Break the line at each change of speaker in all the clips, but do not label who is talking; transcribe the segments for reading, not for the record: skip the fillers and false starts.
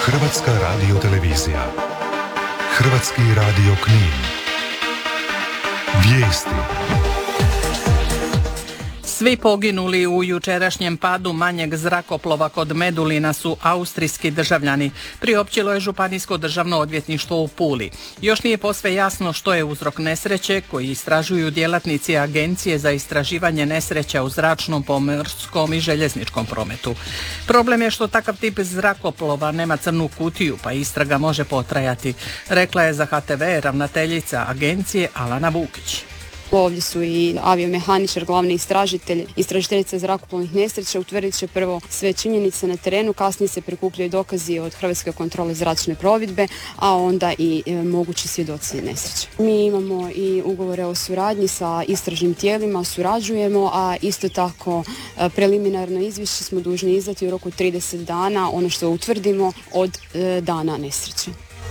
Hrvatska radiotelevizija. Hrvatski radio Knin. Vijesti.
Svi poginuli u jučerašnjem padu manjeg zrakoplova kod Medulina su austrijski državljani, priopćilo je Županijsko državno odvjetništvo u Puli. Još nije posve jasno što je uzrok nesreće koji istražuju djelatnici Agencije za istraživanje nesreća u zračnom, pomorskom i željezničkom prometu. Problem je što takav tip zrakoplova nema crnu kutiju, pa istraga može potrajati, rekla je za HTV ravnateljica agencije Alana Vukić.
Ovdje su i aviomehaničar, glavni istražitelj, istražiteljica zrakoplovnih nesreća, utvrdit će prvo sve činjenice na terenu, kasnije se prikupljaju dokazi od Hrvatske kontrole zračne plovidbe, a onda i mogući svjedoci nesreće. Mi imamo i ugovore o suradnji sa istražnim tijelima, surađujemo, a isto tako preliminarno izvješće smo dužni izdati u roku 30 dana, ono što utvrdimo od dana nesreće.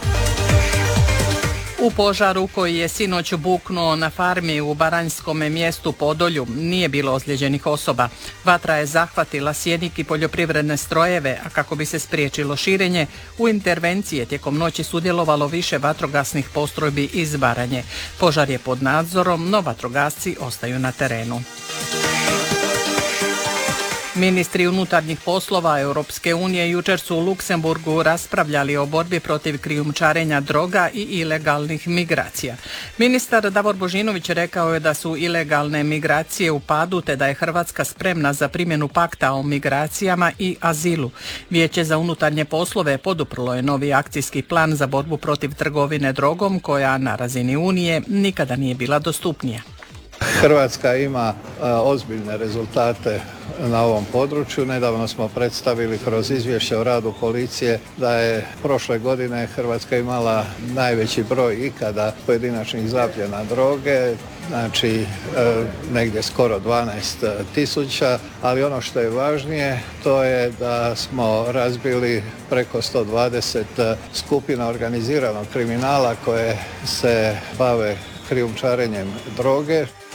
U požaru koji je sinoć buknuo na farmi u baranjskome mjestu Podolju nije bilo ozlijeđenih osoba. Vatra je zahvatila sjenik i poljoprivredne strojeve, a kako bi se spriječilo širenje, u intervencije tijekom noći sudjelovalo više vatrogasnih postrojbi iz Baranje. Požar je pod nadzorom, no vatrogasci ostaju na terenu. Ministri unutarnjih poslova Europske unije jučer su u Luksemburgu raspravljali o borbi protiv krijumčarenja droga i ilegalnih migracija. Ministar Davor Božinović rekao je da su ilegalne migracije u padu te da je Hrvatska spremna za primjenu pakta o migracijama i azilu. Vijeće za unutarnje poslove poduprlo je novi akcijski plan za borbu protiv trgovine drogom koja na razini Unije nikada nije bila dostupnija.
Hrvatska ima ozbiljne rezultate na ovom području. Nedavno smo predstavili kroz izvješće o radu policije da je prošle godine Hrvatska imala najveći broj ikada pojedinačnih zapljena droge, znači negdje skoro 12.000, ali ono što je važnije to je da smo razbili preko 120 skupina organiziranog kriminala koje se bave krijumčarenjem droge.